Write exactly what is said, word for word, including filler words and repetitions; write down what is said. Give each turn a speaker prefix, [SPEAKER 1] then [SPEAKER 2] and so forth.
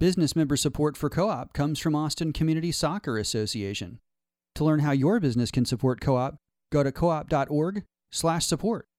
[SPEAKER 1] Business member support for Co-op comes from Austin Community Soccer Association. To learn how your business can support Co-op, go to co-op dot org slash support.